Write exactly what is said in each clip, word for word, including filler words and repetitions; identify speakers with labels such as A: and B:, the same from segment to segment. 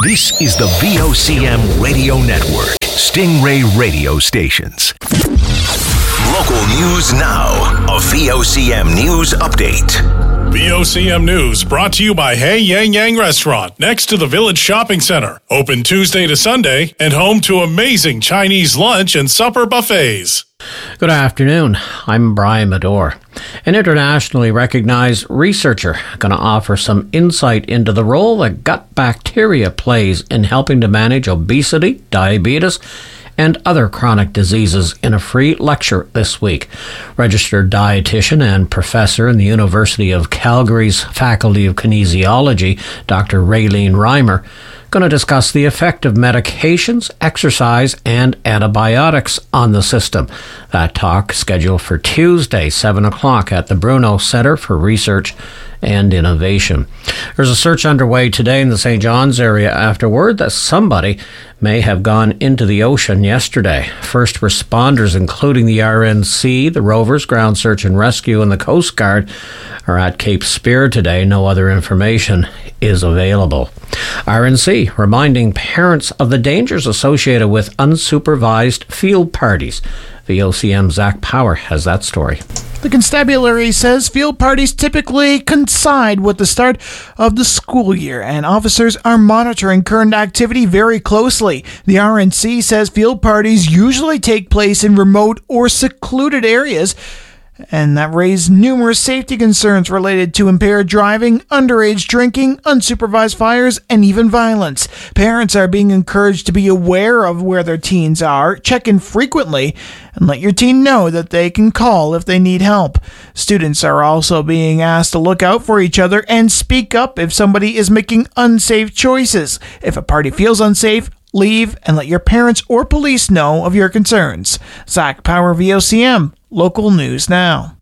A: This is the V O C M Radio Network, Stingray Radio Stations. Local news now. A V O C M News Update.
B: V O C M News brought to you by Hey Yang Yang Restaurant, next to the Village Shopping Center. Open Tuesday to Sunday and home to amazing Chinese lunch and supper buffets.
C: Good afternoon. I'm Brian Medore. An internationally recognized researcher going to offer some insight into the role that gut bacteria plays in helping to manage obesity, diabetes, and other chronic diseases in a free lecture this week. Registered dietitian and professor in the University of Calgary's Faculty of Kinesiology, Doctor Raylene Reimer, going to discuss the effect of medications, exercise, and antibiotics on the system. That talk scheduled for Tuesday, seven o'clock at the Bruno Center for Research and Innovation. There's a search underway today in the Saint John's area after word that somebody may have gone into the ocean yesterday. First responders, including the R N C, the Rovers, Ground Search and Rescue, and the Coast Guard, are at Cape Spear today. No other information is available. R N C reminding parents of the dangers associated with unsupervised field parties. V O C M Zach Power has that story.
D: The constabulary says field parties typically coincide with the start of the school year, and officers are monitoring current activity very closely. The R N C says field parties usually take place in remote or secluded areas, and that raised numerous safety concerns related to impaired driving, underage drinking, unsupervised fires, and even violence. Parents are being encouraged to be aware of where their teens are, check in frequently, and let your teen know that they can call if they need help. Students are also being asked to look out for each other and speak up if somebody is making unsafe choices. If a party feels unsafe, leave and let your parents or police know of your concerns. Zach Power, V O C M. Local news now.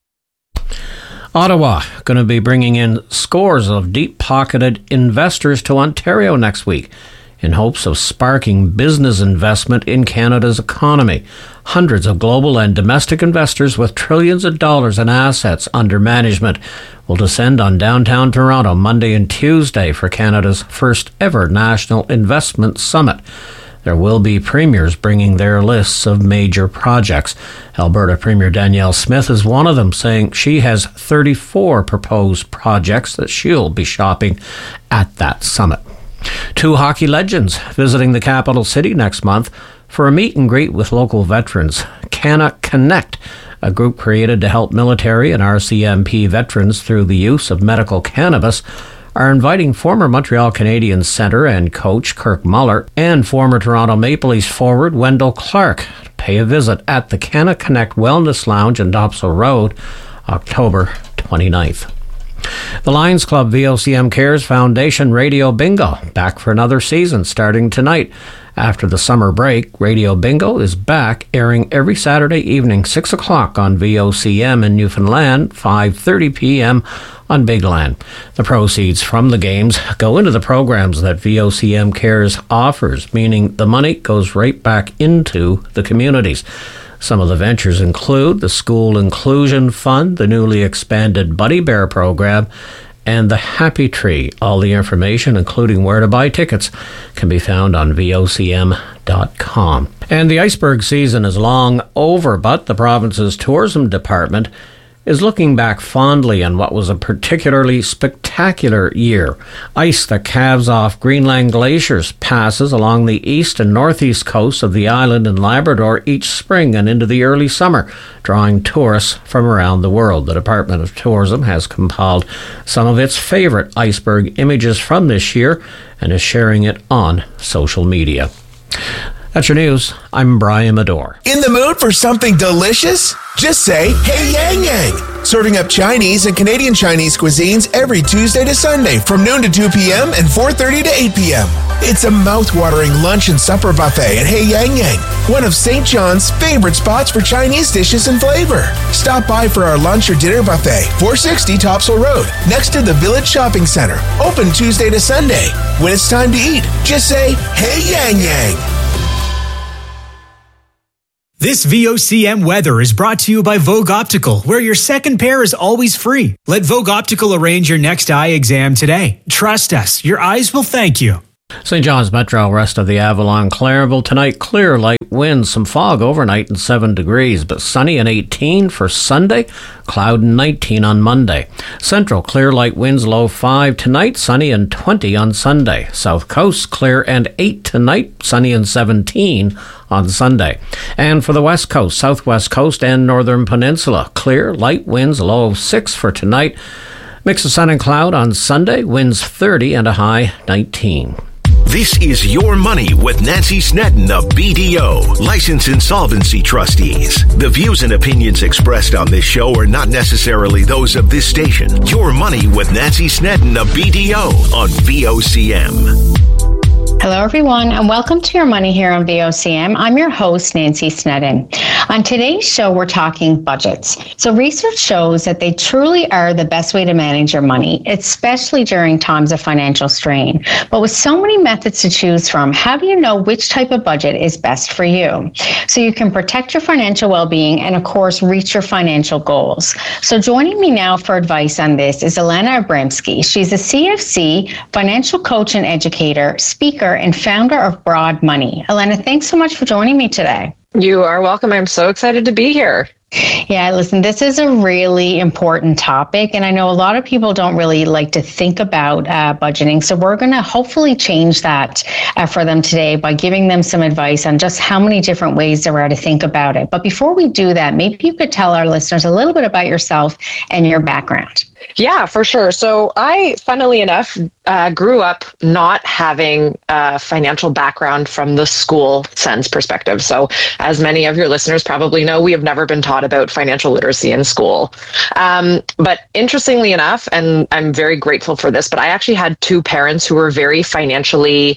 C: Ottawa going to be bringing in scores of deep-pocketed investors to Ontario next week in hopes of sparking business investment in Canada's economy. Hundreds of global and domestic investors with trillions of dollars in assets under management will descend on downtown Toronto Monday and Tuesday for Canada's first ever National Investment Summit. There will be premiers bringing their lists of major projects. Alberta Premier Danielle Smith is one of them, saying she has thirty-four proposed projects that she'll be shopping at that summit. Two hockey legends visiting the capital city next month for a meet and greet with local veterans. Canna Connect, a group created to help military and R C M P veterans through the use of medical cannabis, are inviting former Montreal Canadiens center and coach Kirk Muller and former Toronto Maple Leafs forward Wendell Clark to pay a visit at the Canna Connect Wellness Lounge in Dopsail Road, October twenty-ninth. The Lions Club V O C M Cares Foundation Radio Bingo back for another season starting tonight. After the summer break, Radio Bingo is back, airing every Saturday evening, six o'clock on V O C M in Newfoundland, five thirty p.m. on Big Land. The proceeds from the games go into the programs that V O C M Cares offers, meaning the money goes right back into the communities. Some of the ventures include the School Inclusion Fund, the newly expanded Buddy Bear program, and the Happy Tree. All the information, including where to buy tickets, can be found on V O C M dot com. And the iceberg season is long over, but the province's tourism department is looking back fondly on what was a particularly spectacular year. Ice that calves off Greenland glaciers passes along the east and northeast coasts of the island in Labrador each spring and into the early summer, drawing tourists from around the world. The Department of Tourism has compiled some of its favorite iceberg images from this year and is sharing it on social media. That's your news. I'm Brian Medore.
E: In the mood for something delicious? Just say, Hey Yang Yang. Serving up Chinese and Canadian Chinese cuisines every Tuesday to Sunday from noon to two p.m. and four thirty to eight p.m. It's a mouth-watering lunch and supper buffet at Hey Yang Yang, one of Saint John's favorite spots for Chinese dishes and flavor. Stop by for our lunch or dinner buffet, four sixty Topsail Road, next to the Village Shopping Center. Open Tuesday to Sunday. When it's time to eat, just say, Hey Yang Yang.
F: This V O C M weather is brought to you by Vogue Optical, where your second pair is always free. Let Vogue Optical arrange your next eye exam today. Trust us, your eyes will thank you.
C: Saint John's Metro, rest of the Avalon, Clareville. Tonight, clear, light winds, some fog overnight and seven degrees, but sunny and eighteen for Sunday, cloud and nineteen on Monday. Central, clear, light winds, low five tonight, sunny and twenty on Sunday. South Coast, clear and eight tonight, sunny and seventeen on Sunday. And for the West Coast, Southwest Coast and Northern Peninsula, clear, light winds, low of six for tonight. Mix of sun and cloud on Sunday, winds thirty and a high nineteen.
A: This is Your Money with Nancy Snedden of B D O, Licensed Insolvency Trustees. The views and opinions expressed on this show are not necessarily those of this station. Your Money with Nancy Snedden of B D O on V O C M.
G: Hello, everyone, and welcome to Your Money here on V O C M. I'm your host, Nancy Snedden. On today's show, we're talking budgets. So research shows that they truly are the best way to manage your money, especially during times of financial strain. But with so many methods to choose from, how do you know which type of budget is best for you? So you can protect your financial well-being and, of course, reach your financial goals. So joining me now for advice on this is Elena Abramsky. She's a C F C, financial coach and educator, speaker, and founder of Broad Money. Elena, thanks so much for joining me today.
H: You are welcome. I'm so excited to be here.
G: Yeah, listen, this is a really important topic, and I know a lot of people don't really like to think about uh, budgeting, so we're going to hopefully change that uh, for them today by giving them some advice on just how many different ways there are to think about it. But before we do that, maybe you could tell our listeners a little bit about yourself and your background.
H: Yeah, for sure. So I, funnily enough, uh, grew up not having a financial background from the school sense perspective. So as many of your listeners probably know, we have never been taught about financial literacy in school. Um, but interestingly enough, and I'm very grateful for this, but I actually had two parents who were very financially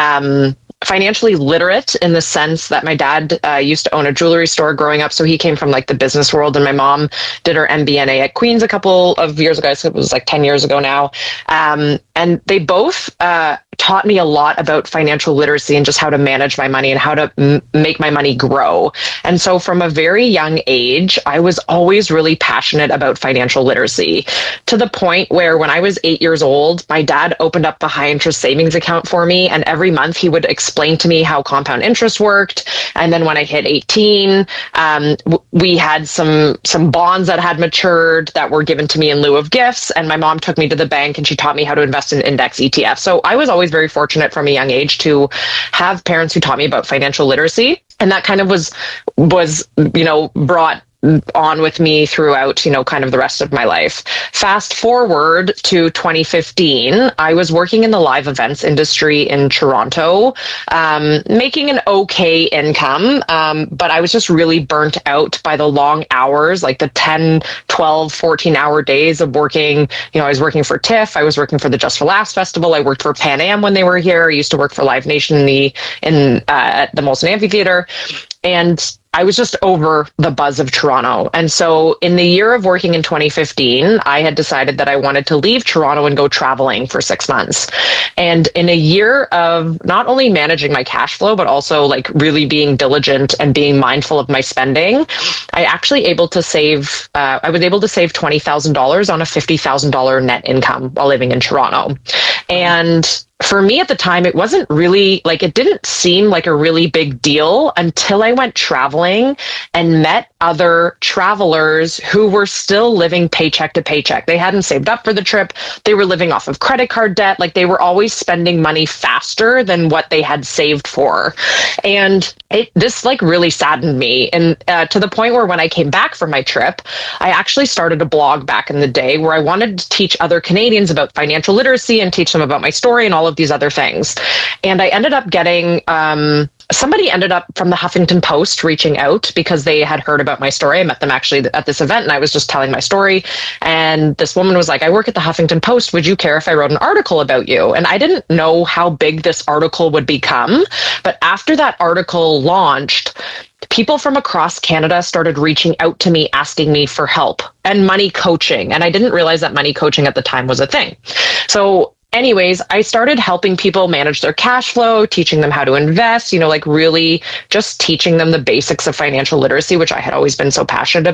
H: um financially literate, in the sense that my dad uh, used to own a jewelry store growing up. So he came from like the business world, and my mom did her M B N A at Queen's a couple of years ago. So it was like ten years ago now. Um, and they both uh, taught me a lot about financial literacy and just how to manage my money and how to m- make my money grow. And so from a very young age, I was always really passionate about financial literacy, to the point where when I was eight years old, my dad opened up a high interest savings account for me. And every month he would explain to me how compound interest worked. And then when I hit eighteen, um, w- we had some, some bonds that had matured that were given to me in lieu of gifts. And my mom took me to the bank and she taught me how to invest in index E T Fs. So I was always very fortunate from a young age to have parents who taught me about financial literacy. And that kind of was, was, you know, brought on with me throughout, you know, kind of the rest of my life. Fast forward to twenty fifteen, I was working in the live events industry in Toronto, um, making an okay income, um, but I was just really burnt out by the long hours, like the ten, twelve, fourteen hour days of working. You know, I was working for TIFF, I was working for the Just for Laughs Festival, I worked for Pan Am when they were here, I used to work for Live Nation in the, in, uh, at the Molson Amphitheater, and I was just over the buzz of Toronto. And so in the year of working in twenty fifteen, I had decided that I wanted to leave Toronto and go traveling for six months. And in a year of not only managing my cash flow, but also like really being diligent and being mindful of my spending, I actually able to save, uh, I was able to save twenty thousand dollars on a fifty thousand dollars net income while living in Toronto. And for me at the time, it wasn't really like, it didn't seem like a really big deal until I went traveling and met other travelers who were still living paycheck to paycheck. They hadn't saved up for the trip. They were living off of credit card debt. Like they were always spending money faster than what they had saved for. And it, this like really saddened me. And uh, to the point where when I came back from my trip, I actually started a blog back in the day where I wanted to teach other Canadians about financial literacy and teach them about my story and all of these other things. And I ended up getting, um, somebody ended up from the Huffington Post reaching out because they had heard about my story. I met them actually at this event and I was just telling my story. And this woman was like, I work at the Huffington Post. Would you care if I wrote an article about you? And I didn't know how big this article would become. But after that article launched, people from across Canada started reaching out to me, asking me for help and money coaching. And I didn't realize that money coaching at the time was a thing. So anyways, I started helping people manage their cash flow, teaching them how to invest, you know, like really just teaching them the basics of financial literacy, which I had always been so passionate about.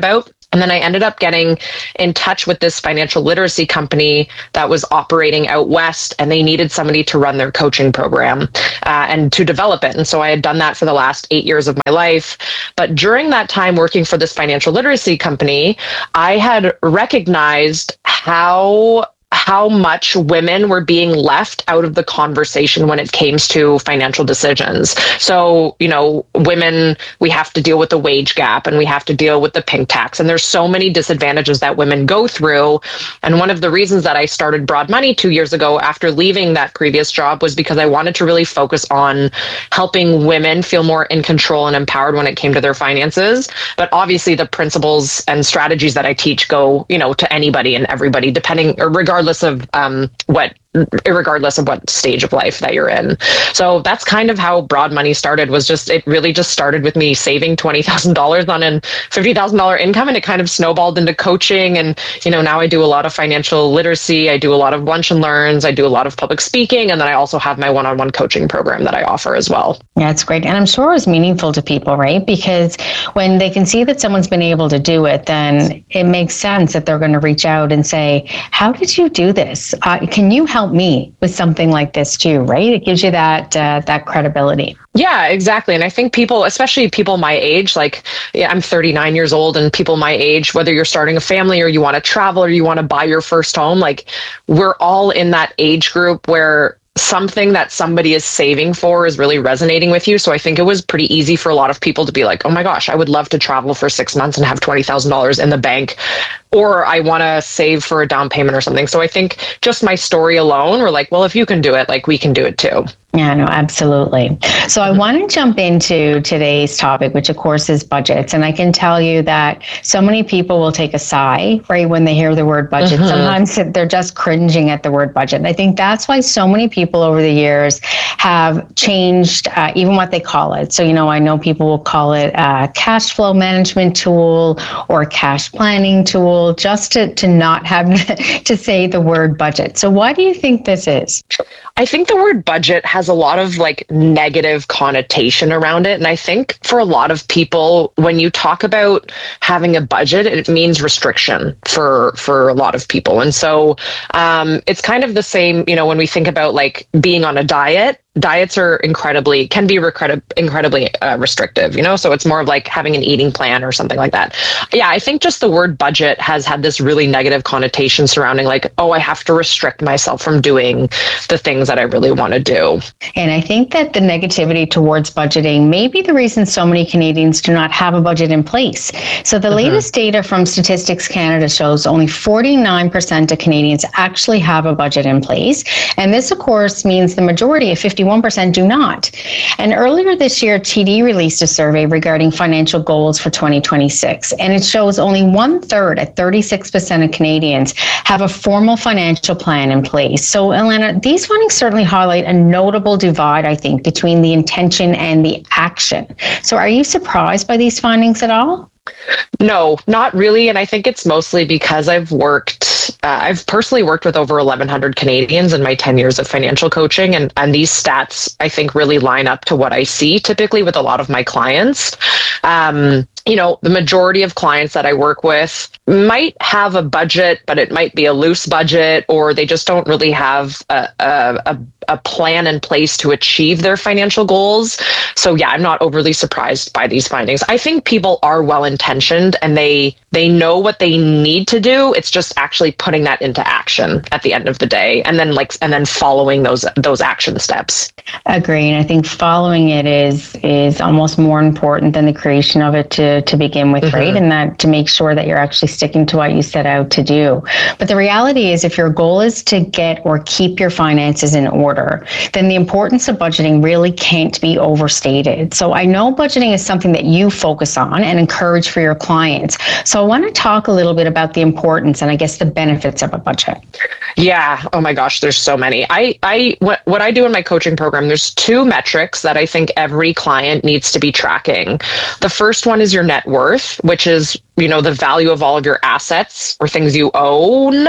H: And then I ended up getting in touch with this financial literacy company that was operating out west, and they needed somebody to run their coaching program uh, and to develop it. And so I had done that for the last eight years of my life. But during that time working for this financial literacy company, I had recognized how how much women were being left out of the conversation when it came to financial decisions. So, you know, women, we have to deal with the wage gap and we have to deal with the pink tax. And there's so many disadvantages that women go through. And one of the reasons that I started Broad Money two years ago after leaving that previous job was because I wanted to really focus on helping women feel more in control and empowered when it came to their finances. But obviously the principles and strategies that I teach go, you know, to anybody and everybody, depending or regardless regardless of um, what regardless of what stage of life that you're in. So that's kind of how Broad Money started, was just, it really just started with me saving twenty thousand dollars on a fifty thousand dollars income, and it kind of snowballed into coaching. And, you know, now I do a lot of financial literacy. I do a lot of lunch and learns. I do a lot of public speaking. And then I also have my one-on-one coaching program that I offer as well.
G: Yeah, it's great. And I'm sure it's meaningful to people, right? Because when they can see that someone's been able to do it, then it makes sense that they're going to reach out and say, how did you do this? Uh, can you help me with something like this too, right? It gives you that uh, that credibility.
H: Yeah, exactly. And I think people, especially people my age, like yeah, I'm thirty-nine years old, and people my age, whether you're starting a family or you want to travel or you want to buy your first home, like we're all in that age group where something that somebody is saving for is really resonating with you. So I think it was pretty easy for a lot of people to be like, oh my gosh, I would love to travel for six months and have twenty thousand dollars in the bank, or I want to save for a down payment or something. So I think just my story alone, we're like, well, if you can do it, like we can do it too.
G: Yeah, no, absolutely. So I want to jump into today's topic, which of course is budgets. And I can tell you that so many people will take a sigh, right, when they hear the word budget. Mm-hmm. Sometimes they're just cringing at the word budget. And I think that's why so many people over the years have changed uh, even what they call it. So, you know, I know people will call it a cash flow management tool or a cash planning tool, just to, to not have to say the word budget. So why do you think this is?
H: I think the word budget has a lot of like negative connotation around it. And I think for a lot of people, when you talk about having a budget, it means restriction for, for a lot of people. And so um, it's kind of the same, you know, when we think about like being on a diet. Diets are incredibly, can be recred- incredibly uh, restrictive, you know, so it's more of like having an eating plan or something like that. Yeah, I think just the word budget has had this really negative connotation surrounding like, oh, I have to restrict myself from doing the things that I really want to do.
G: And I think that the negativity towards budgeting may be the reason so many Canadians do not have a budget in place. So the mm-hmm. latest data from Statistics Canada shows only forty-nine percent of Canadians actually have a budget in place. And this, of course, means the majority of fifty-one percent do not. And earlier this year, T D released a survey regarding financial goals for twenty twenty-six. And it shows only one third at thirty-six percent of Canadians have a formal financial plan in place. So, Elena, these findings certainly highlight a notable divide, I think, between the intention and the action. So are you surprised by these findings at all?
H: No, not really. And I think it's mostly because I've worked, uh, I've personally worked with over eleven hundred Canadians in my ten years of financial coaching. And, and these stats, I think, really line up to what I see typically with a lot of my clients. Um, you know, the majority of clients that I work with might have a budget, but it might be a loose budget, or they just don't really have a, a, a plan in place to achieve their financial goals. So yeah, I'm not overly surprised by these findings. I think people are well-intentioned and they they know what they need to do. It's just actually putting that into action at the end of the day, and then like and then following those those action steps.
G: Agree. And I think following it is is almost more important than the creation of it to to begin with, mm-hmm. right? And that to make sure that you're actually sticking to what you set out to do. But the reality is, if your goal is to get or keep your finances in order, then the importance of budgeting really can't be overstated. So I know budgeting is something that you focus on and encourage for your clients. So I want to talk a little bit about the importance and I guess the benefits of a budget.
H: Yeah. Oh my gosh, there's so many. I, I, what, what I do in my coaching program, there's two metrics that I think every client needs to be tracking. The first one is your net worth, which is, you know, the value of all of your assets or things you own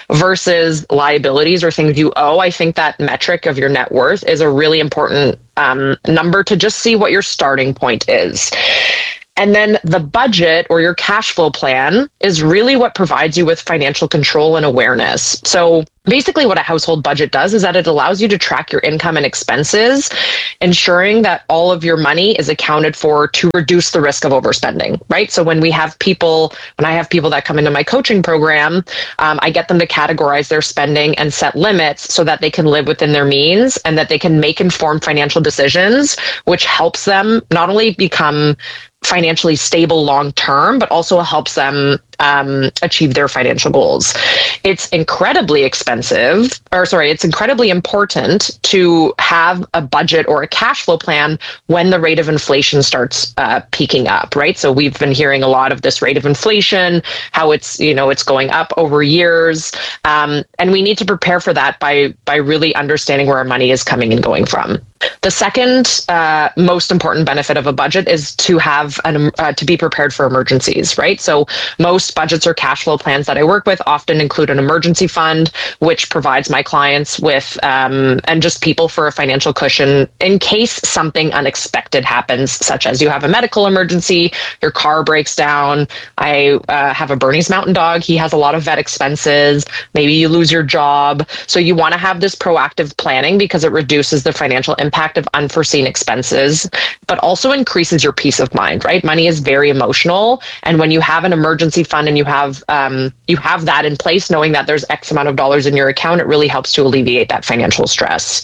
H: versus liabilities or things you owe. I think that metric of your net worth is a really important um, number to just see what your starting point is. And then the budget or your cash flow plan is really what provides you with financial control and awareness. So basically what a household budget does is that it allows you to track your income and expenses, ensuring that all of your money is accounted for to reduce the risk of overspending, right? So when we have people, when I have people that come into my coaching program, um, I get them to categorize their spending and set limits so that they can live within their means and that they can make informed financial decisions, which helps them not only become financially stable long term, but also helps them um, achieve their financial goals. It's incredibly expensive, or sorry, it's incredibly important to have a budget or a cash flow plan when the rate of inflation starts uh, peaking up, right? So we've been hearing a lot of this rate of inflation, how it's, you know, it's going up over years. Um, and we need to prepare for that by, by really understanding where our money is coming and going from. The second uh, most important benefit of a budget is to have an uh, to be prepared for emergencies, right? So most budgets or cash flow plans that I work with often include an emergency fund, which provides my clients with um, and just people for a financial cushion in case something unexpected happens, such as you have a medical emergency, your car breaks down. I uh, have a Bernese Mountain Dog. He has a lot of vet expenses. Maybe you lose your job. So you want to have this proactive planning because it reduces the financial impact impact of unforeseen expenses, but also increases your peace of mind, right? Money is very emotional. And when you have an emergency fund and you have um, you have that in place, knowing that there's X amount of dollars in your account, it really helps to alleviate that financial stress.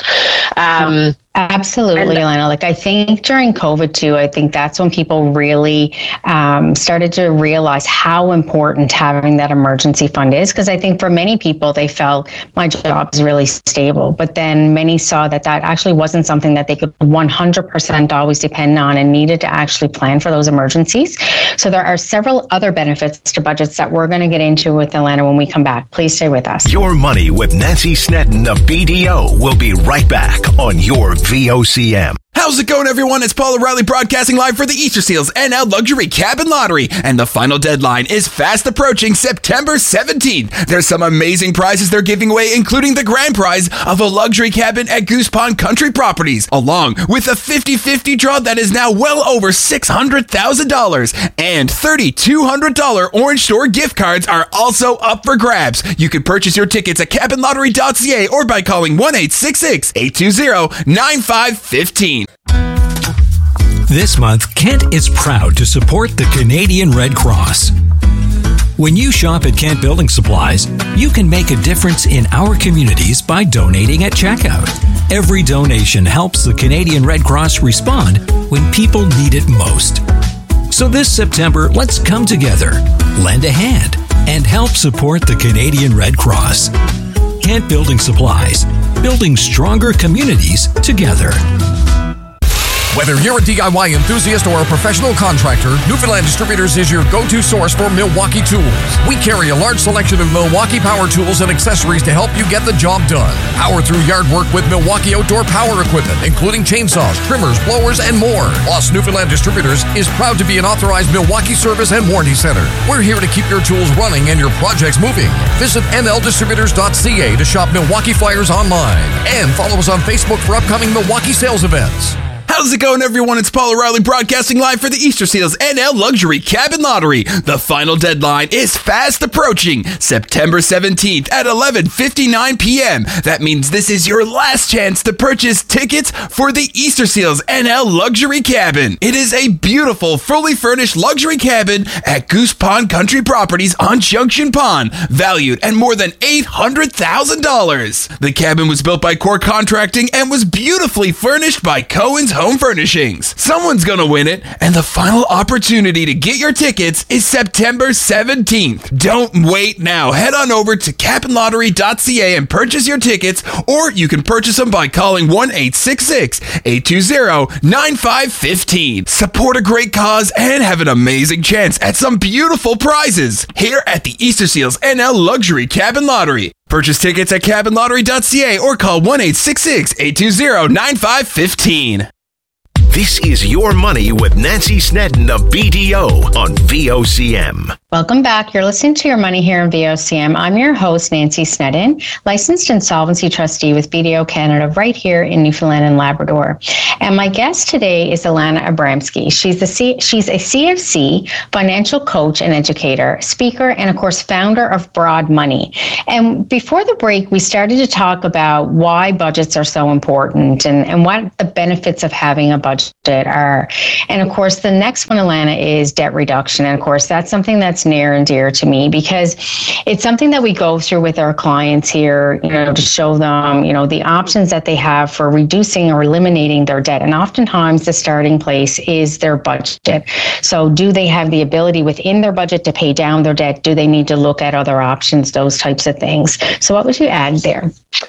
H: Um,
G: Absolutely, Elena. Like I think during COVID too, I think that's when people really um, started to realize how important having that emergency fund is. Because I think for many people, they felt my job is really stable. But then many saw that that actually wasn't something that they could one hundred percent always depend on and needed to actually plan for those emergencies. So there are several other benefits to budgets that we're going to get into with Elena when we come back. Please stay with us.
A: Your Money with Nancy Snedden of B D O will be right back on your V O C M.
I: How's it going, everyone? It's Paul O'Reilly broadcasting live for the Easter Seals N L Luxury Cabin Lottery, and the final deadline is fast approaching September seventeenth. There's some amazing prizes they're giving away, including the grand prize of a luxury cabin at Goose Pond Country Properties, along with a fifty-fifty draw that is now well over six hundred thousand dollars, and three thousand two hundred dollars Orange Store gift cards are also up for grabs. You can purchase your tickets at cabin lottery dot c a or by calling one eight six six, eight two zero, nine five one five.
J: This month, Kent is proud to support the Canadian Red Cross. When you shop at Kent Building Supplies, you can make a difference in our communities by donating at checkout. Every donation helps the Canadian Red Cross respond when people need it most. So this September, let's come together, lend a hand, and help support the Canadian Red Cross. Kent Building Supplies, building stronger communities together.
K: Whether you're a D I Y enthusiast or a professional contractor, Newfoundland Distributors is your go-to source for Milwaukee tools. We carry a large selection of Milwaukee power tools and accessories to help you get the job done. Power through yard work with Milwaukee outdoor power equipment, including chainsaws, trimmers, blowers, and more. Plus, Newfoundland Distributors is proud to be an authorized Milwaukee service and warranty center. We're here to keep your tools running and your projects moving. Visit n l distributors dot c a to shop Milwaukee flyers online. And follow us on Facebook for upcoming Milwaukee sales events.
I: How's it going, everyone? It's Paul O'Reilly broadcasting live for the Easter Seals N L Luxury Cabin Lottery. The final deadline is fast approaching, September seventeenth at eleven fifty-nine p.m. That means this is your last chance to purchase tickets for the Easter Seals N L Luxury Cabin. It is a beautiful, fully furnished luxury cabin at Goose Pond Country Properties on Junction Pond, valued at more than eight hundred thousand dollars. The cabin was built by Core Contracting and was beautifully furnished by Cohen's Home Furnishings. Someone's gonna win it, and the final opportunity to get your tickets is September seventeenth. Don't wait now. Head on over to cabin lottery dot c a and purchase your tickets, or you can purchase them by calling one eight six six, eight two zero, nine five one five. Support a great cause and have an amazing chance at some beautiful prizes here at the Easter Seals N L Luxury Cabin Lottery. Purchase tickets at cabin lottery dot c a or call one eight six six, eight two zero, nine five one five.
A: This is Your Money with Nancy Snedden of B D O on V O C M.
G: Welcome back. You're listening to Your Money here on V O C M. I'm your host, Nancy Snedden, licensed insolvency trustee with B D O Canada right here in Newfoundland and Labrador. And my guest today is Ilana Abramsky. She's a, C- she's a C F C, financial coach and educator, speaker, and of course, founder of Broad Money. And before the break, we started to talk about why budgets are so important and, and what the benefits of having a budget are. And of course, the next one, Ilana, is debt reduction. And of course, that's something that's near and dear to me because it's something that we go through with our clients here, you know, to show them, you know, the options that they have for reducing or eliminating their debt. And oftentimes the starting place is their budget. So do they have the ability within their budget to pay down their debt? Do they need to look at other options, those types of things? So what would you add there?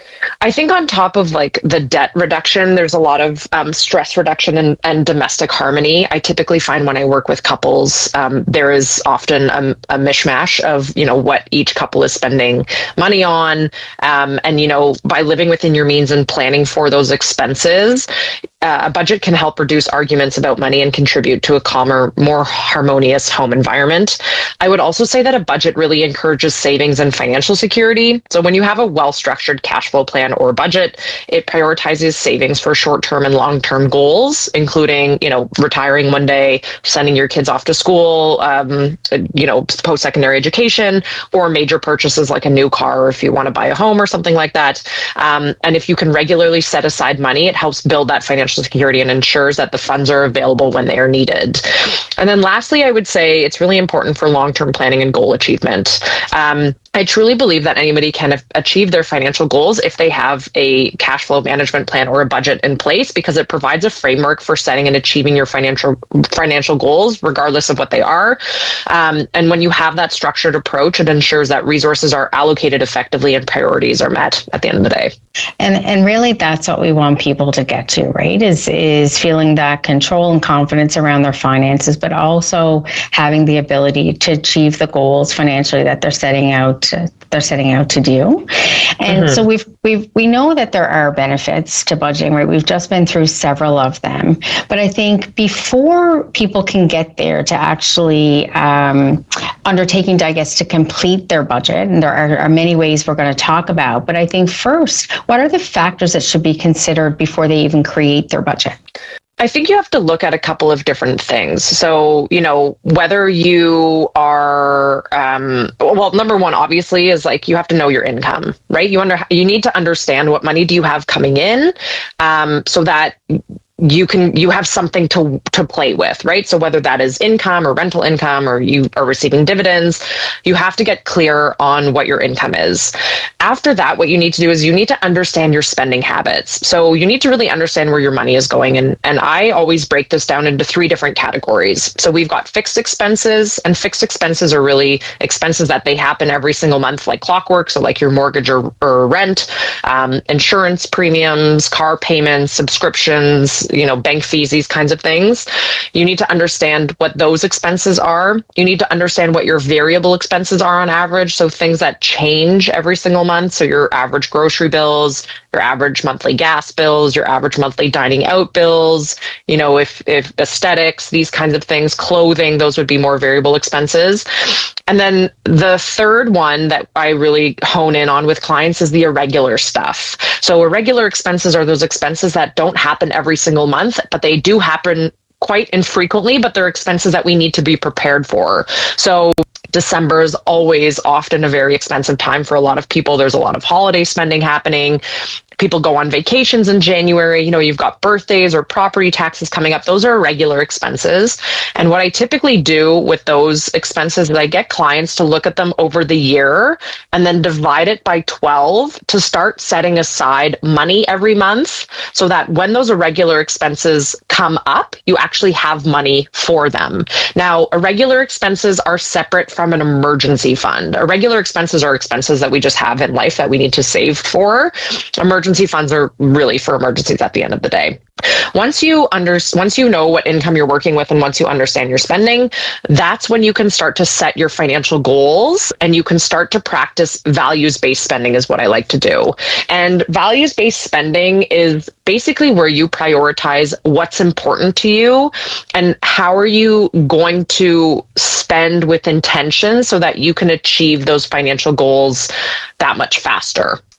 H: I think on top of like the debt reduction, there's a lot of um, stress reduction and, and domestic harmony. I typically find when I work with couples, um, there is often a, a mishmash of, you know, what each couple is spending money on. Um, and, you know, by living within your means and planning for those expenses, uh, a budget can help reduce arguments about money and contribute to a calmer, more harmonious home environment. I would also say that a budget really encourages savings and financial security. So when you have a well-structured cash flow plan or budget, it prioritizes savings for short-term and long-term goals, including, you know, retiring one day, sending your kids off to school, um, you know, post-secondary education, or major purchases like a new car, or if you want to buy a home or something like that. Um, and if you can regularly set aside money, it helps build that financial security and ensures that the funds are available when they are needed. And then lastly, I would say it's really important for long-term planning and goal achievement. Um, I truly believe that anybody can achieve their financial goals if they have a cash flow management plan or a budget in place, because it provides a framework for setting and achieving your financial financial goals, regardless of what they are. Um, and when you have that structured approach, it ensures that resources are allocated effectively and priorities are met at the end of the day.
G: And and really, that's what we want people to get to, right? Is is feeling that control and confidence around their finances, but also having the ability to achieve the goals financially that they're setting out. To, they're setting out to do. And mm-hmm. so we've we've we know that there are benefits to budgeting, right? We've just been through several of them. But I think before people can get there to actually um, undertaking, I guess, to complete their budget, and there are, are many ways we're going to talk about, but I think first, what are the factors that should be considered before they even create their budget?
H: I think you have to look at a couple of different things. So, you know, whether you are, um, well, number one, obviously, is like you have to know your income, right? You under, you need to understand what money do you have coming in, um, so that you can you have something to to play with, right? So whether that is income or rental income, or you are receiving dividends, you have to get clear on what your income is. After that, what you need to do is you need to understand your spending habits. So you need to really understand where your money is going. And, and I always break this down into three different categories. So we've got fixed expenses, and fixed expenses are really expenses that they happen every single month, like clockwork. So like your mortgage or, or rent, um, insurance premiums, car payments, subscriptions, you know, bank fees, these kinds of things. You need to understand what those expenses are. You need to understand what your variable expenses are on average. So things that change every single month. So your average grocery bills, your average monthly gas bills, your average monthly dining out bills, you know, if, if aesthetics, these kinds of things, clothing, those would be more variable expenses. And then the third one that I really hone in on with clients is the irregular stuff. So irregular expenses are those expenses that don't happen every single month, but they do happen quite infrequently, but they're expenses that we need to be prepared for. So December is always often a very expensive time for a lot of people. There's a lot of holiday spending happening. People go on vacations in January. You know, you've got birthdays or property taxes coming up. Those are regular expenses. And what I typically do with those expenses is I get clients to look at them over the year and then divide it by twelve to start setting aside money every month, so that when those irregular expenses come up, you actually have money for them. Now, irregular expenses are separate from an emergency fund. Irregular expenses are expenses that we just have in life that we need to save for. Emergency Emergency funds are really for emergencies at the end of the day. Once you under, once you know what income you're working with, and once you understand your spending, that's when you can start to set your financial goals, and you can start to practice values-based spending is what I like to do. And values-based spending is basically where you prioritize what's important to you and how are you going to spend with intention so that you can achieve those financial goals that much faster.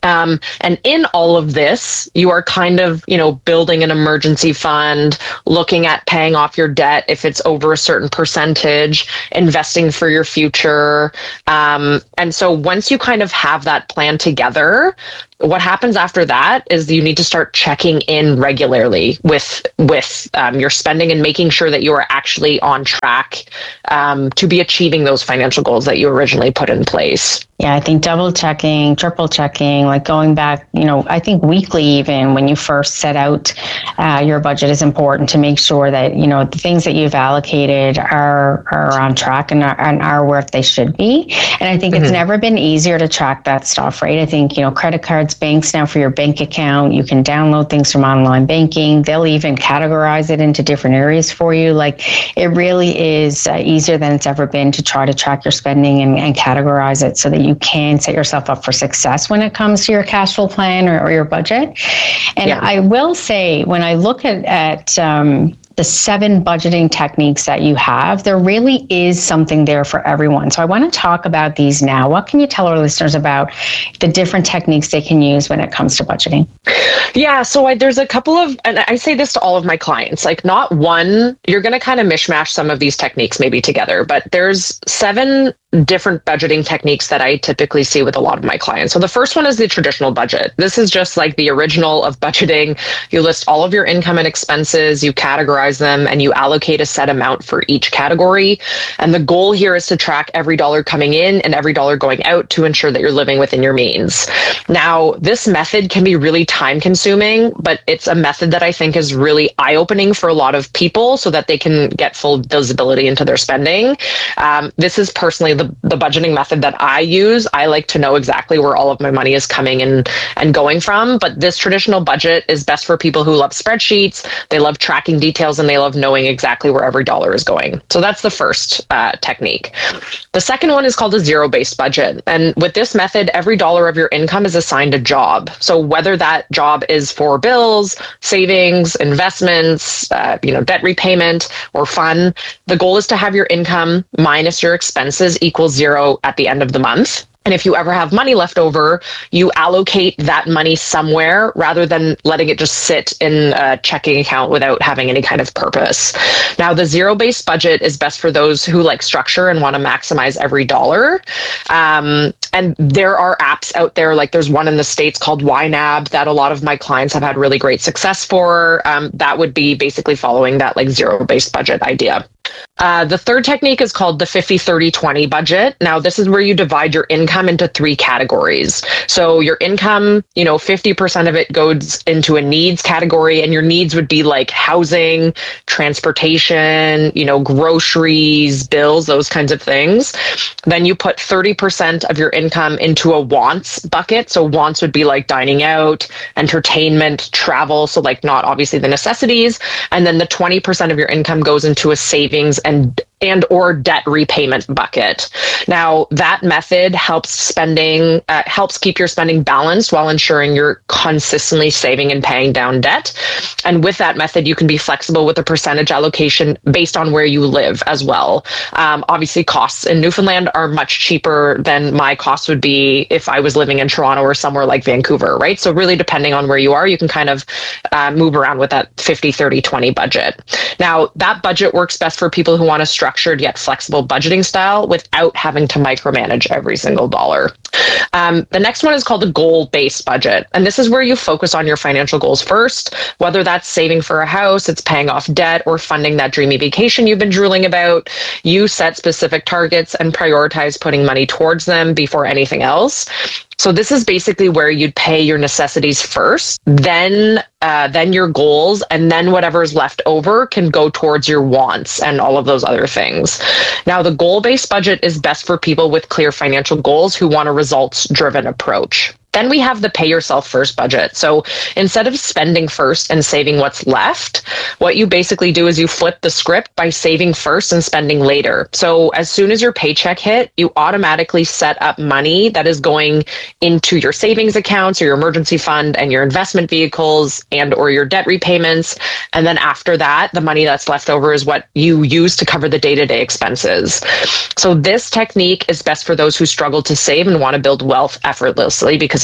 H: Um, and in all of this, you are kind of, you know, building an emergency fund, looking at paying off your debt if it's over a certain percentage, investing for your future. Um, and so once you kind of have that plan together, what happens after that is you need to start checking in regularly with with um, your spending and making sure that you are actually on track um, to be achieving those financial goals that you originally put in place.
G: Yeah, I think double checking, triple checking, like going back, you know, I think weekly even when you first set out uh, your budget is important to make sure that, you know, the things that you've allocated are are on track and are, and are where they should be. And I think mm-hmm. it's never been easier to track that stuff, right? I think, you know, credit cards, banks now for your bank account, you can download things from online banking. They'll even categorize it into different areas for you. Like it really is uh, easier than it's ever been to try to track your spending and, and categorize it so that you can set yourself up for success when it comes to your cash flow plan or, or your budget. And yeah. I will say, when I look at, at um, the seven budgeting techniques that you have, there really is something there for everyone. So I want to talk about these now. What can you tell our listeners about the different techniques they can use when it comes to budgeting?
H: Yeah, so I, there's a couple of, and I say this to all of my clients, like not one, you're going to kind of mishmash some of these techniques maybe together, but there's seven different budgeting techniques that I typically see with a lot of my clients. So the first one is the traditional budget. This is just like the original of budgeting. You list all of your income and expenses, you categorize them, and you allocate a set amount for each category. And the goal here is to track every dollar coming in and every dollar going out to ensure that you're living within your means. Now, this method can be really time consuming, but it's a method that I think is really eye-opening for a lot of people so that they can get full visibility into their spending. Um, this is personally the, the budgeting method that I use. I like to know exactly where all of my money is coming in and going from, but this traditional budget is best for people who love spreadsheets, they love tracking details, and they love knowing exactly where every dollar is going. So that's the first uh, technique. The second one is called a zero-based budget. And with this method, every dollar of your income is assigned a job. So whether that job is for bills, savings, investments, uh, you know, debt repayment, or fun, the goal is to have your income minus your expenses equals zero at the end of the month. And if you ever have money left over, you allocate that money somewhere rather than letting it just sit in a checking account without having any kind of purpose. Now, the zero-based budget is best for those who like structure and want to maximize every dollar. Um, and there are apps out there, like there's one in the States called Y NAB that a lot of my clients have had really great success for. Um, that would be basically following that like zero-based budget idea. Uh, the third technique is called the fifty thirty twenty budget. Now, this is where you divide your income into three categories. So your income, you know, fifty percent of it goes into a needs category, and your needs would be like housing, transportation, you know, groceries, bills, those kinds of things. Then you put thirty percent of your income into a wants bucket. So wants would be like dining out, entertainment, travel. So like not obviously the necessities. And then the twenty percent of your income goes into a savings and and or debt repayment bucket. Now, that method helps spending, uh, helps keep your spending balanced while ensuring you're consistently saving and paying down debt. And with that method, you can be flexible with the percentage allocation based on where you live as well. Um, obviously, costs in Newfoundland are much cheaper than my costs would be if I was living in Toronto or somewhere like Vancouver, right? So really, depending on where you are, you can kind of uh, move around with that fifty thirty twenty budget. Now, that budget works best for people who want to structured yet flexible budgeting style without having to micromanage every single dollar. Um, the next one is called a goal-based budget. And this is where you focus on your financial goals first, whether that's saving for a house, it's paying off debt, or funding that dreamy vacation you've been drooling about. You set specific targets and prioritize putting money towards them before anything else. So this is basically where you'd pay your necessities first, then uh, then your goals, and then whatever's left over can go towards your wants and all of those other things. Now, the goal-based budget is best for people with clear financial goals who want a results-driven approach. Then we have the pay yourself first budget. So instead of spending first and saving what's left, what you basically do is you flip the script by saving first and spending later. So as soon as your paycheck hit, you automatically set up money that is going into your savings accounts or your emergency fund and your investment vehicles and or your debt repayments. And then after that, the money that's left over is what you use to cover the day-to-day expenses. So this technique is best for those who struggle to save and want to build wealth effortlessly because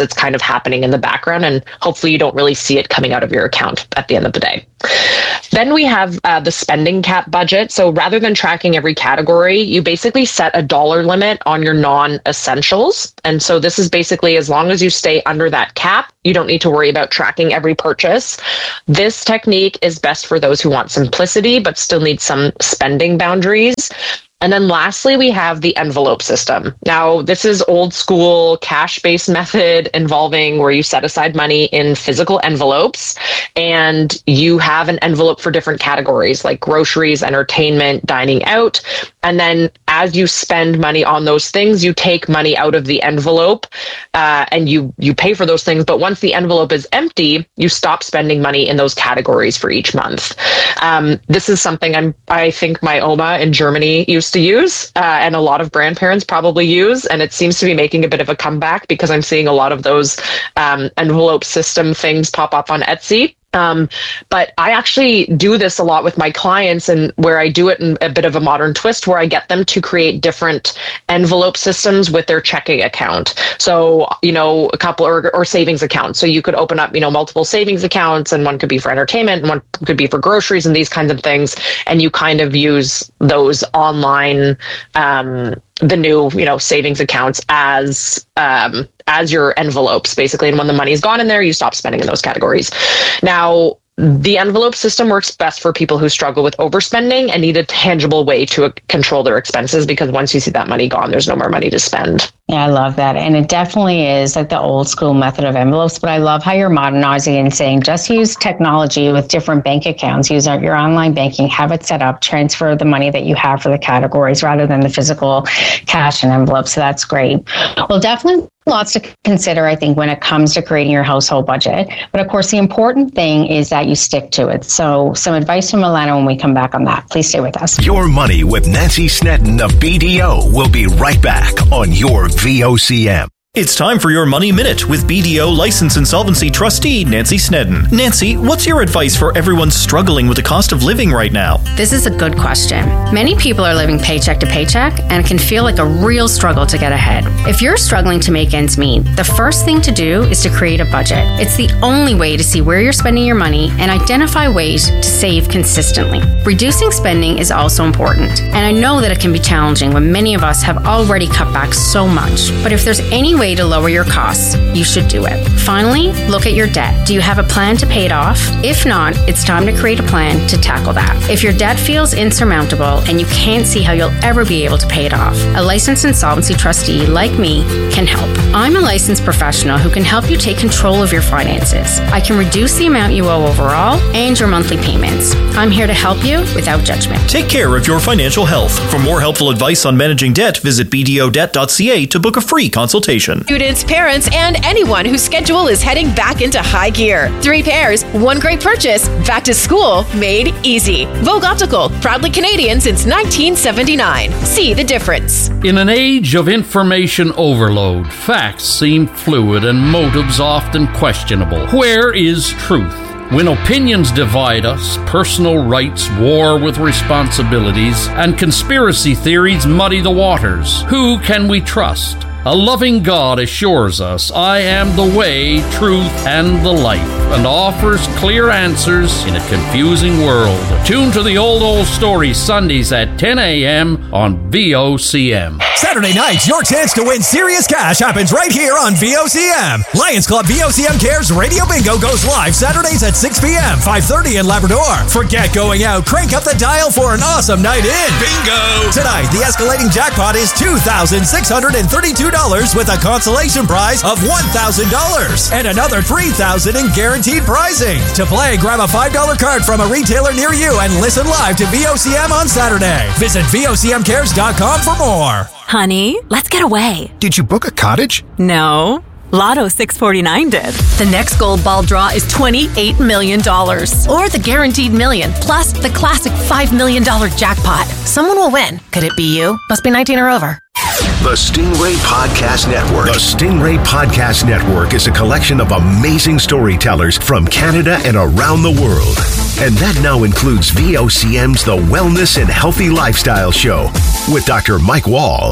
H: it's kind of happening in the background, and hopefully you don't really see it coming out of your account at the end of the day. Then we have uh, the spending cap budget. So rather than tracking every category, you basically set a dollar limit on your non-essentials. And so this is basically, as long as you stay under that cap, you don't need to worry about tracking every purchase. This technique is best for those who want simplicity, but still need some spending boundaries. And then lastly, we have the envelope system. Now, this is old school cash-based method involving where you set aside money in physical envelopes, and you have an envelope for different categories like groceries, entertainment, dining out. And then as you spend money on those things, you take money out of the envelope uh, and you you pay for those things. But once the envelope is empty, you stop spending money in those categories for each month. Um, this is something I'm, I think my Oma in Germany used to use uh, and a lot of grandparents probably use. And it seems to be making a bit of a comeback because I'm seeing a lot of those um, envelope system things pop up on Etsy. Um, but I actually do this a lot with my clients, and where I do it in a bit of a modern twist where I get them to create different envelope systems with their checking account. So, you know, a couple or, or savings accounts. So you could open up, you know, multiple savings accounts, and one could be for entertainment and one could be for groceries and these kinds of things. And you kind of use those online, um, the new, you know, savings accounts as um, as your envelopes, basically. And when the money's gone in there, you stop spending in those categories. Now, the envelope system works best for people who struggle with overspending and need a tangible way to uh, control their expenses, because once you see that money gone, there's no more money to spend.
G: Yeah, I love that. And it definitely is like the old school method of envelopes, but I love how you're modernizing and saying just use technology with different bank accounts, use your online banking, have it set up, transfer the money that you have for the categories rather than the physical cash and envelopes. So that's great. Well, definitely lots to consider, I think, when it comes to creating your household budget. But of course, the important thing is that you stick to it. So some advice from Alana when we come back on that. Please stay with us.
A: Your Money with Nancy Snedden of B D O will be right back on your V O C M.
L: It's time for your Money Minute with B D O License Insolvency Trustee Nancy Snedden. Nancy, what's your advice for everyone struggling with the cost of living right now?
M: This is a good question. Many people are living paycheck to paycheck, and it can feel like a real struggle to get ahead. If you're struggling to make ends meet, the first thing to do is to create a budget. It's the only way to see where you're spending your money and identify ways to save consistently. Reducing spending is also important, and I know that it can be challenging when many of us have already cut back so much. But if there's any way to lower your costs, you should do it. Finally, look at your debt. Do you have a plan to pay it off? If not, it's time to create a plan to tackle that. If your debt feels insurmountable and you can't see how you'll ever be able to pay it off, a licensed insolvency trustee like me can help. I'm a licensed professional who can help you take control of your finances. I can reduce the amount you owe overall and your monthly payments. I'm here to help you without judgment.
L: Take care of your financial health. For more helpful advice on managing debt, visit b d o debt dot c a to book a free consultation.
N: Students, parents, and anyone whose schedule is heading back into high gear. Three pairs, one great purchase. Back to school made easy. Vogue Optical, proudly Canadian since nineteen seventy-nine. See the difference.
O: In an age of information overload, facts seem fluid and motives often questionable. Where is truth? When opinions divide us, personal rights war with responsibilities, and conspiracy theories muddy the waters, who can we trust? A loving God assures us, I am the way, truth, and the life, and offers clear answers in a confusing world. Tune to the Old Old Story Sundays at ten a.m. on V O C M.
P: Saturday nights, your chance to win serious cash happens right here on V O C M. Lions Club V O C M Cares Radio Bingo goes live Saturdays at six p.m., five thirty in Labrador. Forget going out, crank up the dial for an awesome night in. Bingo! Tonight, the escalating jackpot is two thousand six hundred thirty-two dollars with a consolation prize of one thousand dollars and another three thousand dollars in guaranteed prizing. To play, grab a five dollar card from a retailer near you and listen live to V O C M on Saturday. Visit V O C M cares dot com for more.
Q: Honey, let's get away.
R: Did you book a cottage?
Q: No. Lotto six forty-nine did. The next gold ball draw is twenty-eight million dollars. Or the guaranteed million, plus the classic five million dollars jackpot. Someone will win. Could it be you? Must be nineteen or over.
A: The Stingray Podcast Network. The Stingray Podcast Network is a collection of amazing storytellers from Canada and around the world. And that now includes V O C M's The Wellness and Healthy Lifestyle Show with Doctor Mike Wall.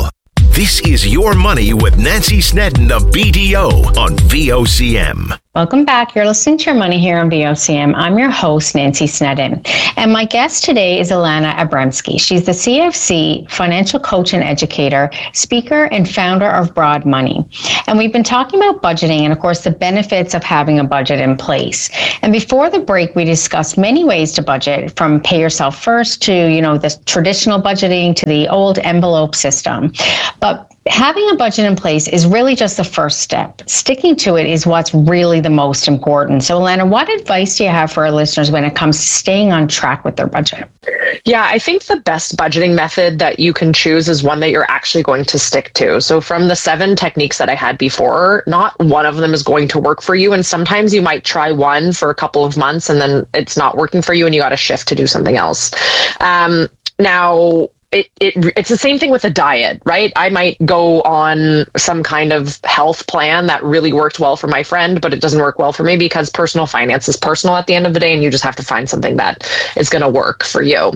A: This is Your Money with Nancy Snedden, the B D O, on V O C M.
G: Welcome back. You're listening to Your Money here on V O C M. I'm your host, Nancy Snedden. And my guest today is Ilana Abramsky. She's the C F C financial coach and educator, speaker, and founder of Broad Money. And we've been talking about budgeting and, of course, the benefits of having a budget in place. And before the break, we discussed many ways to budget, from pay yourself first to, you know, the traditional budgeting to the old envelope system. But having a budget in place is really just the first step. Sticking to it is what's really the most important. So, Ilana, what advice do you have for our listeners when it comes to staying on track with their budget?
H: Yeah, I think the best budgeting method that you can choose is one that you're actually going to stick to. So from the seven techniques that I had before, not one of them is going to work for you. And sometimes you might try one for a couple of months and then it's not working for you and you got to shift to do something else. Um, now, It, it it's the same thing with a diet, right? I might go on some kind of health plan that really worked well for my friend, but it doesn't work well for me because personal finance is personal at the end of the day, and you just have to find something that is going to work for you.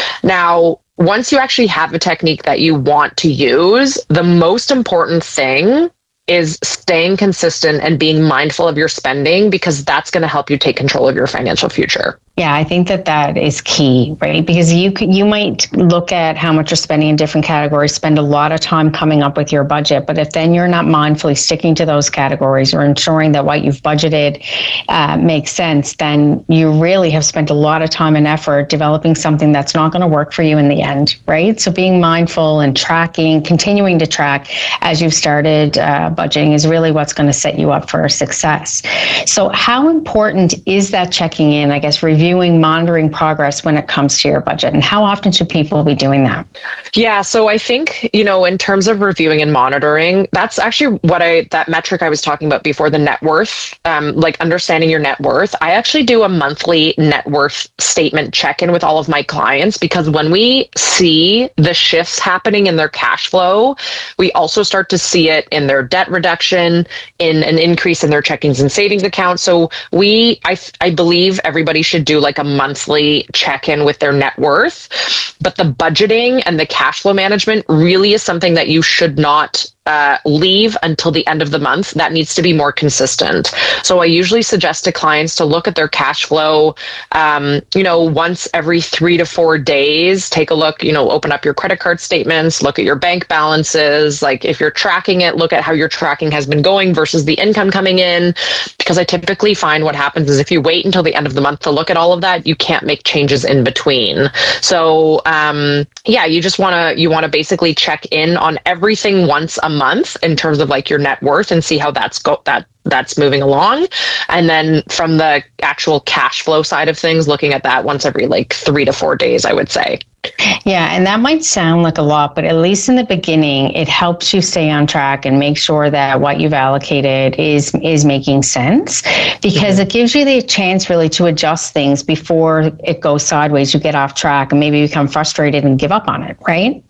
H: Now, once you actually have a technique that you want to use, the most important thing is staying consistent and being mindful of your spending, because that's going to help you take control of your financial future.
G: Yeah, I think that that is key, right? Because you you might look at how much you're spending in different categories, spend a lot of time coming up with your budget. But if then you're not mindfully sticking to those categories or ensuring that what you've budgeted uh, makes sense, then you really have spent a lot of time and effort developing something that's not going to work for you in the end, right? So being mindful and tracking, continuing to track as you've started uh, budgeting is really what's going to set you up for success. So how important is that checking in, I guess, reviewing Reviewing, monitoring progress when it comes to your budget, and how often should people be doing that?
H: Yeah, so I think, you know, in terms of reviewing and monitoring, that's actually what I, that metric I was talking about before, the net worth, um, like understanding your net worth. I actually do a monthly net worth statement check-in with all of my clients, because when we see the shifts happening in their cash flow, we also start to see it in their debt reduction, in an increase in their checkings and savings accounts. So we, I, I believe everybody should do like a monthly check-in with their net worth, but the budgeting and the cash flow management really is something that you should not uh, leave until the end of the month. That needs to be more consistent. So I usually suggest to clients to look at their cash flow, um, you know, once every three to four days, take a look, you know, open up your credit card statements, look at your bank balances. Like if you're tracking it, look at how your tracking has been going versus the income coming in. Because I typically find what happens is if you wait until the end of the month to look at all of that, you can't make changes in between. So um, yeah, you just want to, you want to basically check in on everything once a month in terms of like your net worth and see how that's go that that's moving along. And then from the actual cash flow side of things, looking at that once every like three to four days, I would say.
G: Yeah, and that might sound like a lot, but at least in the beginning, it helps you stay on track and make sure that what you've allocated is is making sense, because it gives you the chance really to adjust things before it goes sideways. You get off track and maybe become frustrated and give up on it, right?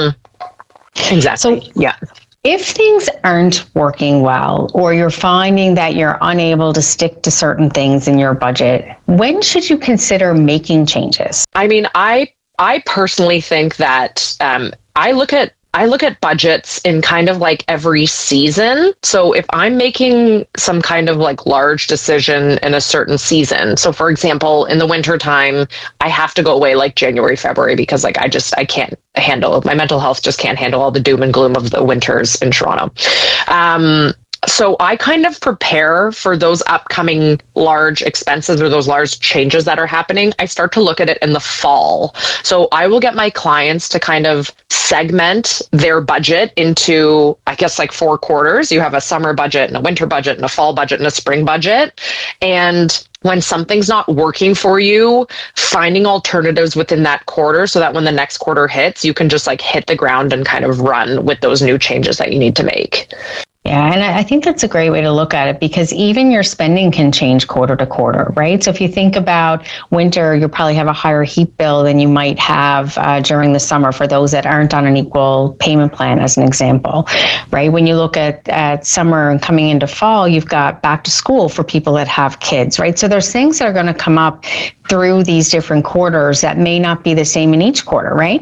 H: Mm-hmm. Exactly. So, yeah.
G: If things aren't working well, or you're finding that you're unable to stick to certain things in your budget, when should you consider making changes?
H: I mean, I I personally think that um, I look at I look at budgets in kind of like every season. So if I'm making some kind of like large decision in a certain season, so for example, in the winter time, I have to go away like January, February, because like I just, I can't handle, my mental health just can't handle all the doom and gloom of the winters in Toronto. Um, So I kind of prepare for those upcoming large expenses or those large changes that are happening. I start to look at it in the fall. So I will get my clients to kind of segment their budget into, I guess, like four quarters. You have a summer budget and a winter budget and a fall budget and a spring budget. And when something's not working for you, finding alternatives within that quarter so that when the next quarter hits, you can just like hit the ground and kind of run with those new changes that you need to make.
G: Yeah, and I think that's a great way to look at it, because even your spending can change quarter to quarter, right? So if you think about winter, you'll probably have a higher heat bill than you might have uh, during the summer for those that aren't on an equal payment plan, as an example, right? When you look at, at summer and coming into fall, you've got back to school for people that have kids, right? So there's things that are going to come up through these different quarters that may not be the same in each quarter, right?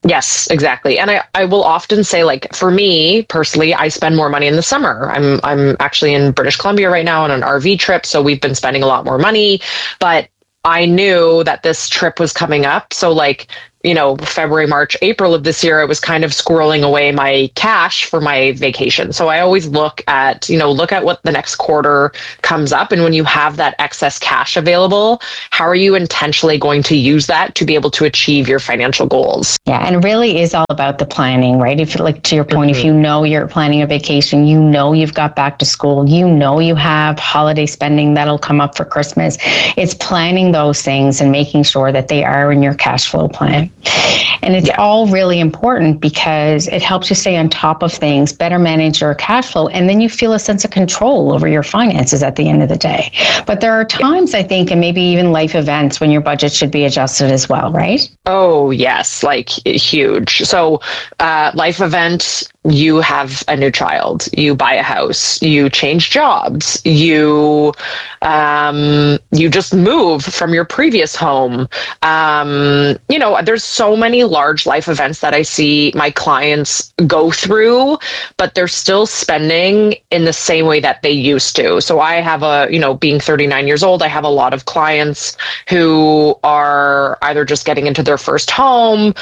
H: Yes, exactly. And I, I will often say, like, for me personally, I spend more money in the summer. I'm I'm actually in British Columbia right now on an R V trip, so we've been spending a lot more money. But I knew that this trip was coming up. So like, you know, February, March, April of this year, I was kind of squirreling away my cash for my vacation. So I always look at, you know, look at what the next quarter comes up. And when you have that excess cash available, how are you intentionally going to use that to be able to achieve your financial goals?
G: Yeah, and it really is all about the planning, right? If, like, to your point, mm-hmm. if you know you're planning a vacation, you know you've got back to school, you know you have holiday spending that'll come up for Christmas. It's planning those things and making sure that they are in your cash flow plan. And it's yeah. all really important because it helps you stay on top of things, better manage your cash flow, and then you feel a sense of control over your finances at the end of the day. But there are times, I think, and maybe even life events when your budget should be adjusted as well, right?
H: Oh, yes, like huge. So uh, life event, you have a new child, you buy a house, you change jobs, you um, you just move from your previous home. Um, you know, there's so many large life events that I see my clients go through, but they're still spending in the same way that they used to. So I have a, you know, being thirty-nine years old, I have a lot of clients who are either just getting into their first home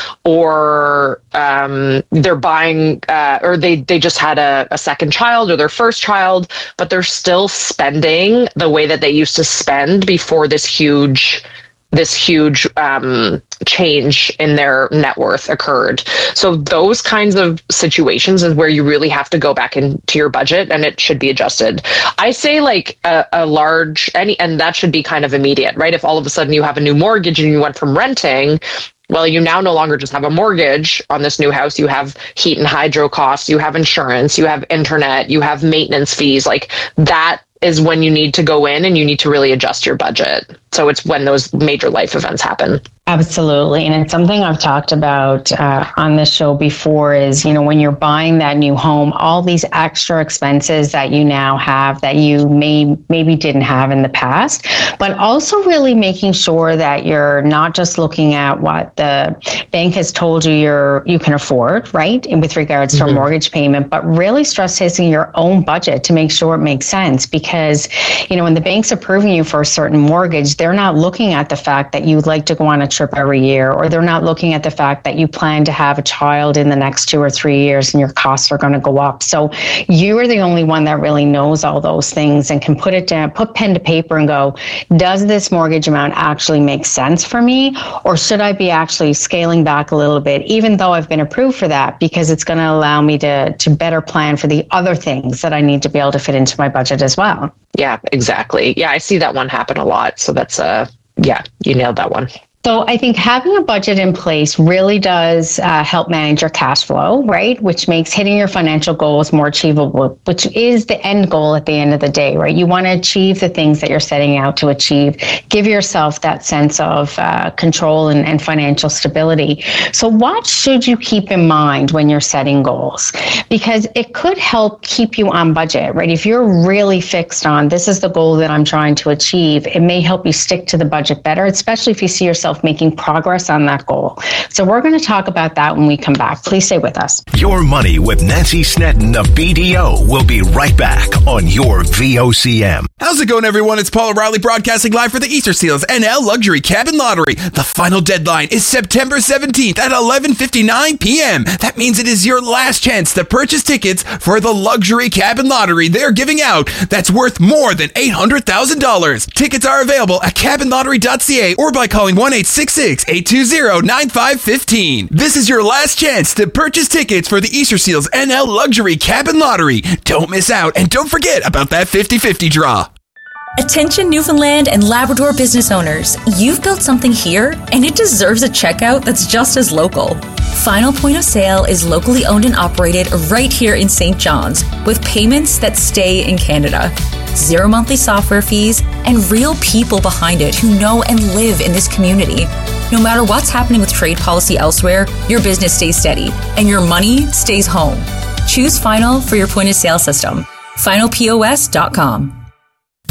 H: or um, they're buying uh, or they, they just had a, a second child or their first child, but they're still spending the way that they used to spend before this huge this huge um, change in their net worth occurred. So those kinds of situations is where you really have to go back into your budget and it should be adjusted. I say like a, a large, any, and that should be kind of immediate, right? If all of a sudden you have a new mortgage and you went from renting, well, you now no longer just have a mortgage on this new house. You have heat and hydro costs, you have insurance, you have internet, you have maintenance fees. Like that is when you need to go in and you need to really adjust your budget. So it's when those major life events happen.
G: Absolutely. And it's something I've talked about uh, on this show before is, you know, when you're buying that new home, all these extra expenses that you now have that you may maybe didn't have in the past, but also really making sure that you're not just looking at what the bank has told you you're, you can afford, right? And with regards mm-hmm. to a mortgage payment, but really stress testing your own budget to make sure it makes sense. Because, you know, when the bank's approving you for a certain mortgage, they're not looking at the fact that you'd like to go on a trip every year, or they're not looking at the fact that you plan to have a child in the next two or three years and your costs are going to go up. So you are the only one that really knows all those things and can put it down, put pen to paper and go, does this mortgage amount actually make sense for me? Or should I be actually scaling back a little bit, even though I've been approved for that, because it's going to allow me to, to better plan for the other things that I need to be able to fit into my budget as well.
H: Yeah, exactly. Yeah, I see that one happen a lot. So that's, uh, yeah, you nailed that one.
G: So I think having a budget in place really does uh, help manage your cash flow, right? Which makes hitting your financial goals more achievable, which is the end goal at the end of the day, right? You want to achieve the things that you're setting out to achieve. Give yourself that sense of uh, control and, and financial stability. So what should you keep in mind when you're setting goals? Because it could help keep you on budget, right? If you're really fixed on this is the goal that I'm trying to achieve, it may help you stick to the budget better, especially if you see yourself making progress on that goal. So we're going to talk about that when we come back. Please stay with us.
A: Your Money with Nancy Snedden of B D O will be right back on your V O C M.
I: How's it going, everyone? It's Paul O'Reilly broadcasting live for the Easter Seals N L Luxury Cabin Lottery. The final deadline is September seventeenth at eleven fifty-nine p.m. That means it is your last chance to purchase tickets for the Luxury Cabin Lottery they're giving out that's worth more than eight hundred thousand dollars. Tickets are available at cabin lottery dot c a or by calling one eight six six, eight two zero, nine five one five. This is your last chance to purchase tickets for the Easter Seals N L Luxury Cabin Lottery. Don't miss out, and don't forget about that fifty-fifty draw.
R: Attention Newfoundland and Labrador business owners, you've built something here and it deserves a checkout that's just as local. Final Point of Sale is locally owned and operated right here in Saint John's with payments that stay in Canada. Zero monthly software fees and real people behind it who know and live in this community. No matter what's happening with trade policy elsewhere, your business stays steady and your money stays home. Choose Final for your point of sale system. final P O S dot com.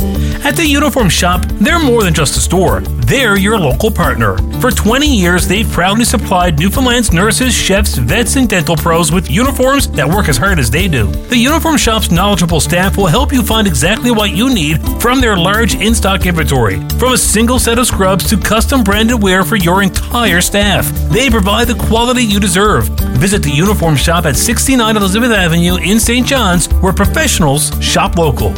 S: At the Uniform Shop, they're more than just a store. They're your local partner. For twenty years, they've proudly supplied Newfoundland's nurses, chefs, vets, and dental pros with uniforms that work as hard as they do. The Uniform Shop's knowledgeable staff will help you find exactly what you need from their large in-stock inventory. From a single set of scrubs to custom branded wear for your entire staff, they provide the quality you deserve. Visit the Uniform Shop at sixty-nine Elizabeth Avenue in Saint John's, where professionals shop local.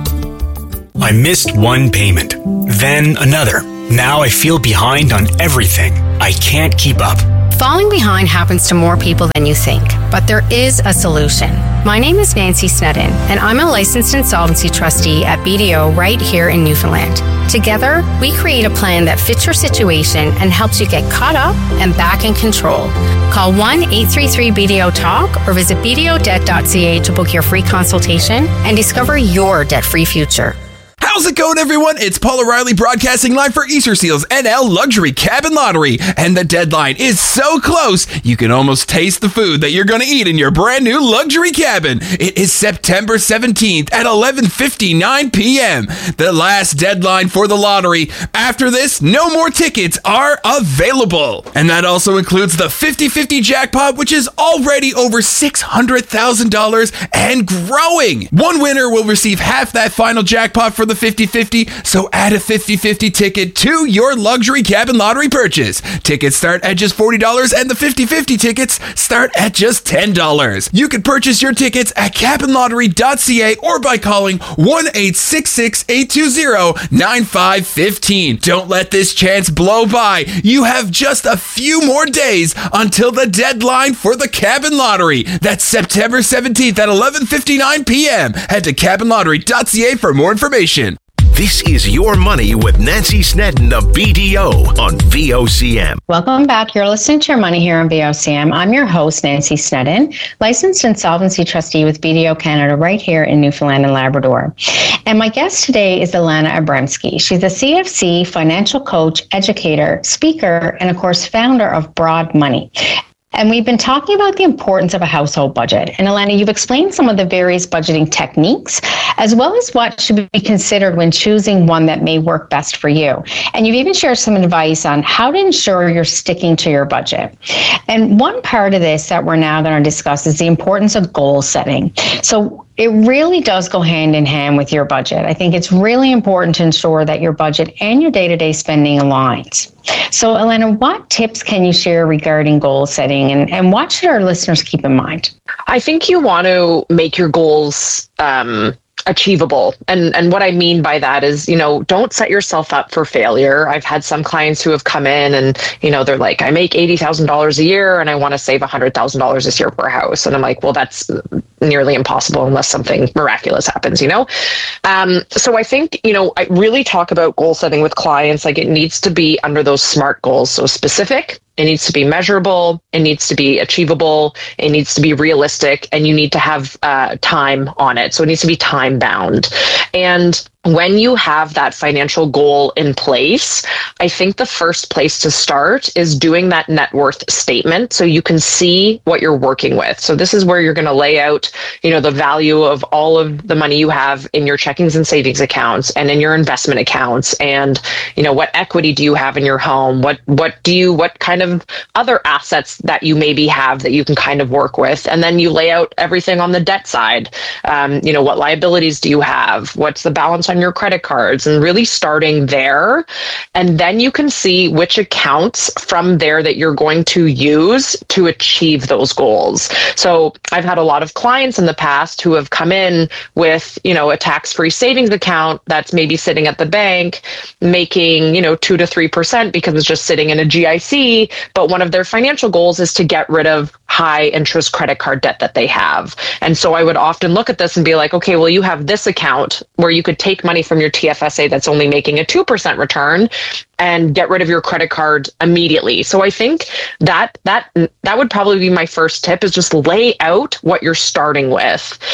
T: I missed one payment, then another. Now I feel behind on everything. I can't keep up.
M: Falling behind happens to more people than you think, but there is a solution. My name is Nancy Snedden, and I'm a licensed insolvency trustee at B D O right here in Newfoundland. Together, we create a plan that fits your situation and helps you get caught up and back in control. Call one eight three three B D O talk or visit b d o debt dot c a to book your free consultation and discover your debt-free future.
I: How's it going, everyone? It's Paul O'Reilly broadcasting live for Easter Seals N L Luxury Cabin Lottery, and the deadline is so close, you can almost taste the food that you're going to eat in your brand new luxury cabin. It is September seventeenth at eleven fifty-nine p.m., the last deadline for the lottery. After this, no more tickets are available. And that also includes the fifty-fifty jackpot, which is already over six hundred thousand dollars and growing. One winner will receive half that final jackpot for the fifty-fifty, so add a fifty-fifty ticket to your luxury cabin lottery purchase. Tickets start at just forty dollars and the fifty-fifty tickets start at just ten dollars. You can purchase your tickets at cabin lottery dot c a or by calling one eight six six, eight two zero, nine five one five. Don't let this chance blow by. You have just a few more days until the deadline for the Cabin Lottery. That's September seventeenth at eleven fifty-nine p.m. Head to cabin lottery dot c a for more information.
A: This is Your Money with Nancy Snedden of B D O on V O C M.
G: Welcome back. You're listening to Your Money here on V O C M. I'm your host, Nancy Snedden, licensed insolvency trustee with B D O Canada right here in Newfoundland and Labrador. And my guest today is Ilana Abramsky. She's a C F C financial coach, educator, speaker, and of course, founder of Broad Money. And we've been talking about the importance of a household budget. And Ilana, you've explained some of the various budgeting techniques, as well as what should be considered when choosing one that may work best for you. And you've even shared some advice on how to ensure you're sticking to your budget. And one part of this that we're now going to discuss is the importance of goal setting. So it really does go hand in hand with your budget. I think it's really important to ensure that your budget and your day-to-day spending aligns. So, Ilana, what tips can you share regarding goal setting, and, and what should our listeners keep in mind?
H: I think you want to make your goals um, achievable. And and what I mean by that is, you know, don't set yourself up for failure. I've had some clients who have come in and, you know, they're like, I make eighty thousand dollars a year and I want to save one hundred thousand dollars this year for a house. And I'm like, well, that's nearly impossible unless something miraculous happens, you know? Um, so I think, you know, I really talk about goal setting with clients. Like, it needs to be under those SMART goals. So specific, it needs to be measurable, it needs to be achievable, it needs to be realistic, and you need to have uh, time on it. So it needs to be time bound. And when you have that financial goal in place, I think the first place to start is doing that net worth statement so you can see what you're working with. So this is where you're going to lay out, you know, the value of all of the money you have in your checkings and savings accounts and in your investment accounts. And, you know, what equity do you have in your home? What, what do you, what kind of other assets that you maybe have that you can kind of work with? And then you lay out everything on the debt side. Um, you know, what liabilities do you have? What's the balance on your credit cards, and really starting there. And then you can see which accounts from there that you're going to use to achieve those goals. So I've had a lot of clients in the past who have come in with, you know, a tax-free savings account that's maybe sitting at the bank making, you know, two to three percent because it's just sitting in a G I C. But one of their financial goals is to get rid of high interest credit card debt that they have. And so I would often look at this and be like, okay, well, you have this account where you could take money from your T F S A that's only making a two percent return and get rid of your credit card immediately. So I think that that that would probably be my first tip, is just lay out what you're starting with.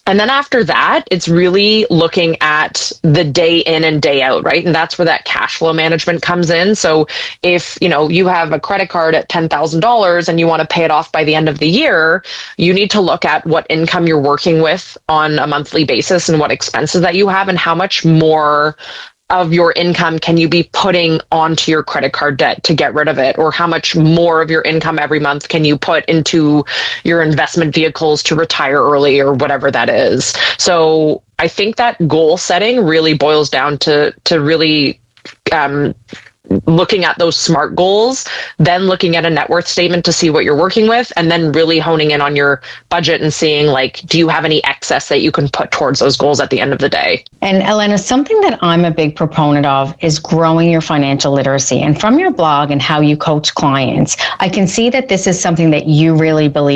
H: And then after that, it's really looking at the day in and day out, right? And that's where that cash flow management comes in. So if, you know, you have a credit card at ten thousand dollars and you want to pay it off by the end of the year, you need to look at what income you're working with on a monthly basis and what expenses that you have and how much more of your income can you be putting onto your credit card debt to get rid of it? Or how much more of your income every month can you put into your investment vehicles to retire early or whatever that is? So I think that goal setting really boils down to, to really um, looking at those SMART goals, then looking at a net worth statement to see what you're working with, and then really honing in on your budget and seeing, like, do you have any excess that you can put towards those goals at the end of the day?
G: And Elena, something that I'm a big proponent of is growing your financial literacy. And from your blog and how you coach clients, I can see that this is something that you really believe